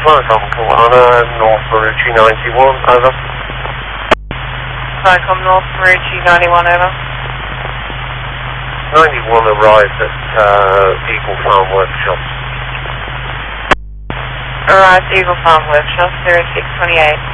Flight Uncle Anna, North Marucci 91, over. Flycom North Marucci 91, over. 91 arrived at Eagle Farm Workshops. Arrived Eagle Farm Workshops, 0628.